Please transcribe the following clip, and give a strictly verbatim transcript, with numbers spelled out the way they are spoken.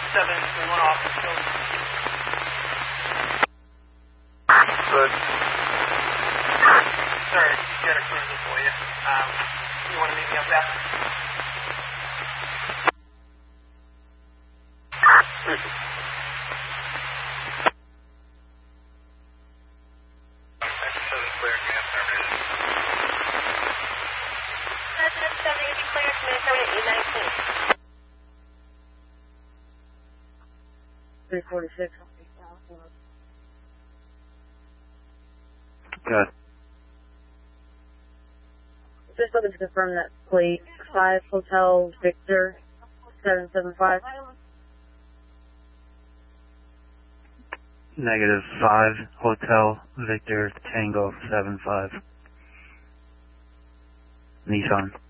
seven three one officer still. Good. Sir, he's got a cruiser for you. Um, you want to meet me up there? seven clear, command terminated. seven seven eight clear, command terminated, eight nineteen. three forty-six. Good. Just looking to confirm that plate five Hotel Victor seven seven five. Negative five Hotel Victor Tango seven five. Nissan.